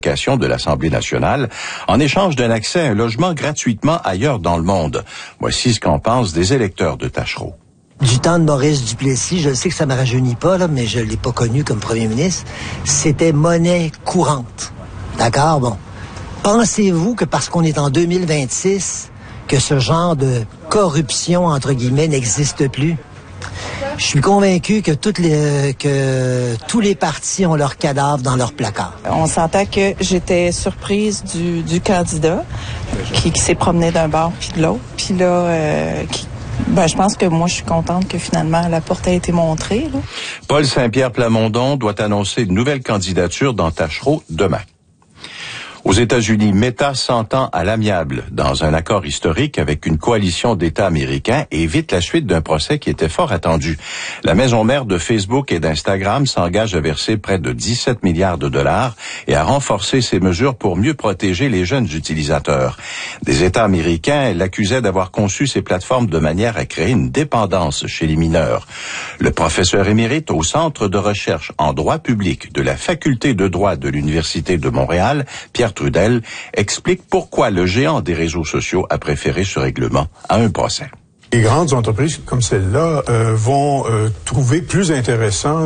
de l'Assemblée nationale en échange d'un accès à un logement gratuitement ailleurs dans le monde. Voici ce qu'en pensent des électeurs de Taschereau. Du temps de Maurice Duplessis, je sais que ça me rajeunit pas, là, mais je l'ai pas connu comme premier ministre, c'était monnaie courante. D'accord? Bon. Pensez-vous que parce qu'on est en 2026, que ce genre de corruption, entre guillemets, n'existe plus? Je suis convaincu que tous les partis ont leur cadavre dans leur placard. On s'entend que j'étais surprise du candidat qui s'est promené d'un bord puis de l'autre. Puis là, je pense que moi, je suis contente que finalement la porte a été montrée. Là. Paul Saint-Pierre Plamondon doit annoncer une nouvelle candidature dans Taschereau demain. Aux États-Unis, Meta s'entend à l'amiable dans un accord historique avec une coalition d'États américains et évite la suite d'un procès qui était fort attendu. La maison mère de Facebook et d'Instagram s'engage à verser près de 17 milliards de dollars et à renforcer ses mesures pour mieux protéger les jeunes utilisateurs. Des États américains l'accusaient d'avoir conçu ces plateformes de manière à créer une dépendance chez les mineurs. Le professeur émérite au Centre de recherche en droit public de la Faculté de droit de l'Université de Montréal, Pierre Trudel, explique pourquoi le géant des réseaux sociaux a préféré ce règlement à un procès. Les grandes entreprises comme celle-là vont trouver plus intéressant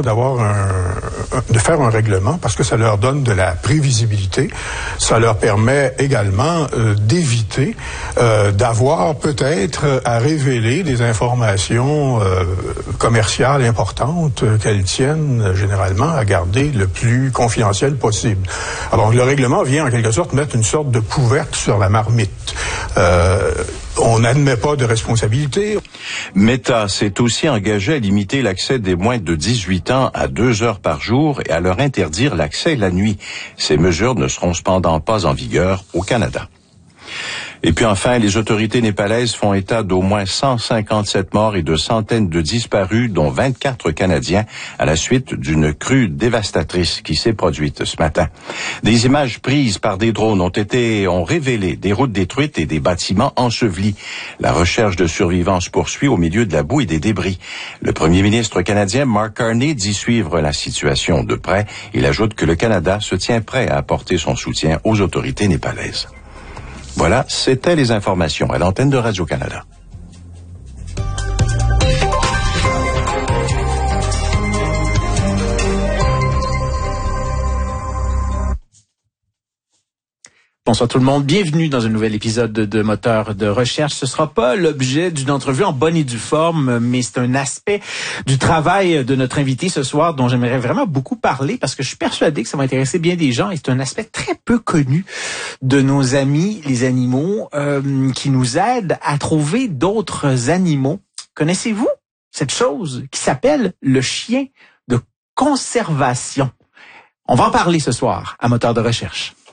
de faire un règlement parce que ça leur donne de la prévisibilité. Ça leur permet également d'éviter d'avoir peut-être à révéler des informations commerciales importantes qu'elles tiennent généralement à garder le plus confidentiel possible. Alors le règlement vient en quelque sorte mettre une sorte de couvercle sur la marmite. On n'admet pas de responsabilité. Meta s'est aussi engagé à limiter l'accès des moins de 18 ans à 2 heures par jour et à leur interdire l'accès la nuit. Ces mesures ne seront cependant pas en vigueur au Canada. Et puis enfin, les autorités népalaises font état d'au moins 157 morts et de centaines de disparus, dont 24 Canadiens, à la suite d'une crue dévastatrice qui s'est produite ce matin. Des images prises par des drones ont révélé des routes détruites et des bâtiments ensevelis. La recherche de survivants se poursuit au milieu de la boue et des débris. Le premier ministre canadien Mark Carney dit suivre la situation de près. Il ajoute que le Canada se tient prêt à apporter son soutien aux autorités népalaises. Voilà, c'était les informations à l'antenne de Radio-Canada. Bonsoir tout le monde, bienvenue dans un nouvel épisode de Moteur de recherche. Ce sera pas l'objet d'une entrevue en bonne et due forme, mais c'est un aspect du travail de notre invité ce soir dont j'aimerais vraiment beaucoup parler parce que je suis persuadé que ça va intéresser bien des gens et c'est un aspect très peu connu de nos amis, les animaux, qui nous aident à trouver d'autres animaux. Connaissez-vous cette chose qui s'appelle le chien de conservation? On va en parler ce soir à Moteur de recherche.